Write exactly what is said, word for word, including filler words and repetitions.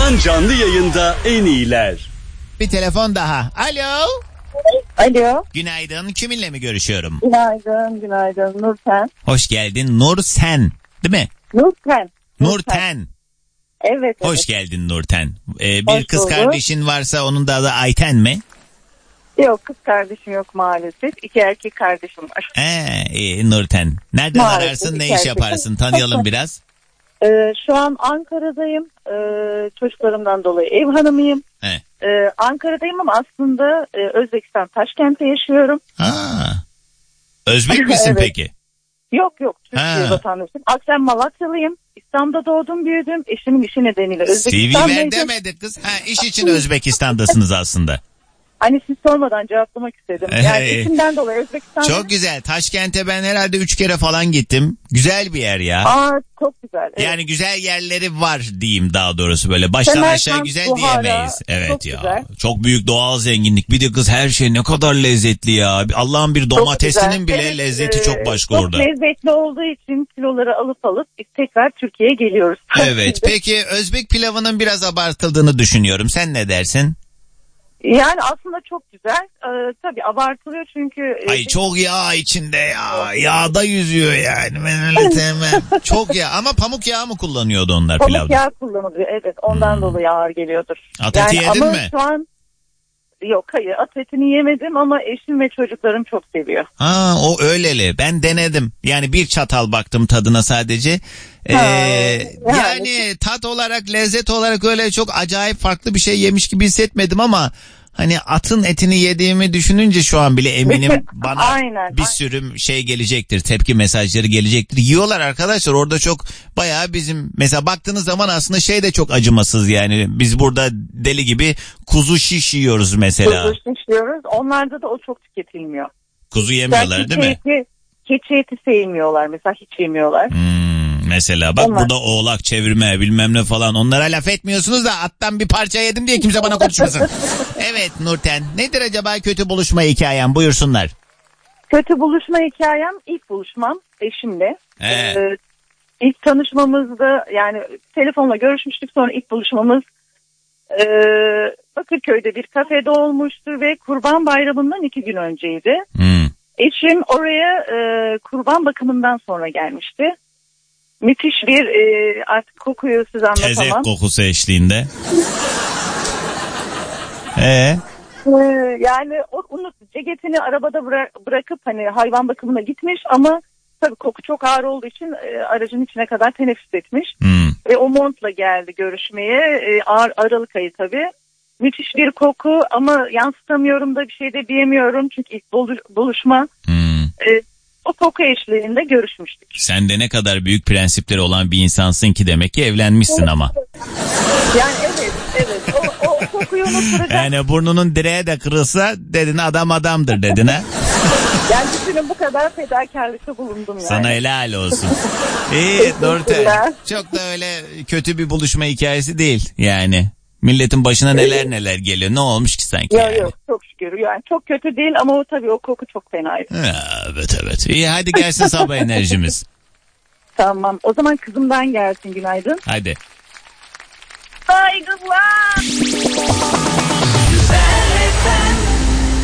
Nihan canlı yayında en iyiler. Bir telefon daha. Alo. Alo. Günaydın. Kiminle mi görüşüyorum? Günaydın, günaydın. Nurten. Hoş geldin. Nursen, değil mi? Nurten. Nurten. Evet. Hoş evet. geldin Nurten. Ee, bir Hoş kız bulduk. kardeşin varsa onun da adı Ayten mi? Yok, kız kardeşim yok maalesef. İki erkek kardeşim var. Ee, iyi, Nurten. Nereden Maalesef, ararsın, ne iki iş erkek. yaparsın? Tanıyalım biraz. Ee, şu an Ankara'dayım. Ee, çocuklarımdan dolayı ev hanımıyım. He. Ee, Ankara'dayım ama aslında e, Özbekistan Taşkent'te yaşıyorum. Ha. Özbek misin Evet. peki? Yok yok, Türkiye Ha. vatandaşıyım. Aslen Malatyalıyım. İstanbul'da doğdum, büyüdüm. Eşimin işi nedeniyle C V ver Özbekistan'daydım. demedi kız. Ha, iş için Özbekistan'dasınız aslında. Hani siz sormadan cevaplamak istedim. Yani Hey. eşimden dolayı Özbekistan'da. Çok güzel. Taşkent'e ben herhalde üç kere falan gittim. Güzel bir yer ya. Aa, çok güzel. Evet. Yani güzel yerleri var diyeyim daha doğrusu, böyle baştan Semerkant, aşağı güzel Buhara, diyemeyiz. Evet çok ya. güzel. Çok büyük doğal zenginlik. Bir de kız her şey ne kadar lezzetli ya. Allah'ın bir domatesinin güzel. bile Evet, lezzeti e, çok başka çok orada. lezzetli olduğu için kiloları alıp alıp biz tekrar Türkiye'ye geliyoruz. Evet. Peki Özbek pilavının biraz abartıldığını düşünüyorum. Sen ne dersin? Yani aslında çok güzel. Ee, tabii abartılıyor çünkü. e, Ay çok yağ içinde ya. Yağda yüzüyor yani. Ben öyle sevmem. Çok yağ. Ama pamuk yağı mı kullanıyordu onlar Pamuk pilavda? yağı kullanılıyor. Evet, ondan Hmm. dolayı ağır geliyordur. At yani, eti yedin ama mi? şu an yok, hayır, at etini yemedim ama eşim ve çocuklarım çok seviyor. Ha, o öyleli. Ben denedim. Yani bir çatal baktım tadına sadece. Ee, Ha, yani. yani. tat olarak, lezzet olarak öyle çok acayip farklı bir şey yemiş gibi hissetmedim ama hani atın etini yediğimi düşününce şu an bile eminim bana Aynen, bir aynen. sürü şey gelecektir. Tepki mesajları gelecektir. Yiyorlar arkadaşlar. Orada çok bayağı bizim mesela baktığınız zaman aslında şey de çok acımasız yani. Biz burada deli gibi kuzu şiş yiyoruz mesela. Kuzu şişliyoruz. Onlarda da o çok tüketilmiyor. Kuzu yemiyorlar Belki değil mi? Keçi, keçi eti sevmiyorlar mesela, hiç yemiyorlar. Hmm, mesela bak Onlar. burada oğlak çevirme bilmem ne falan, onlara laf etmiyorsunuz da attan bir parça yedim diye kimse bana konuşmasın. Evet Nurten, nedir acaba kötü buluşma hikayen, buyursunlar. Kötü buluşma hikayem, ilk buluşmam eşimle. He. Ee, ilk tanışmamızda yani telefonla görüşmüştük, sonra ilk buluşmamız e, Bakırköy'de bir kafede olmuştu ve Kurban Bayramı'ndan iki gün önceydi. Hmm. Eşim oraya e, kurban bakımından sonra gelmişti. Müthiş bir e, artık kokuyu size Tezek anlatamam. kokusu eşliğinde. Ee? Ee, yani o, onu ceketini arabada bıra- bırakıp hani hayvan bakımına gitmiş ama tabii koku çok ağır olduğu için e, aracın içine kadar teneffüs etmiş. Hmm. Ve o montla geldi görüşmeye. E, ağır, Aralık ayı tabii. Müthiş bir koku ama yansıtamıyorum da bir şey de diyemiyorum çünkü ilk buluş- buluşma. Hmm. E, o koku eşliğinde görüşmüştük. Sen de ne kadar büyük prensipleri olan bir insansın ki demek ki evlenmişsin ama. Yani evet, evet. O, o, o kokuyu unutturacak. Yani burnunun direğe de kırılsa dedin adam adamdır dedin ha. Yani düşünün, bu kadar fedakarlıkta bulundum yani. Sana helal olsun. İyi Nurten. Çok da öyle kötü bir buluşma hikayesi değil yani. Milletin başına neler neler geliyor. Ne olmuş ki sanki Yok yani? yok, çok şükür. Yani çok kötü değil ama o tabii o koku çok fenaydı. Ya, evet evet. İyi hadi gelsin sabah enerjimiz. Tamam. O zaman kızımdan gelsin, günaydın. Hadi. Saygılar.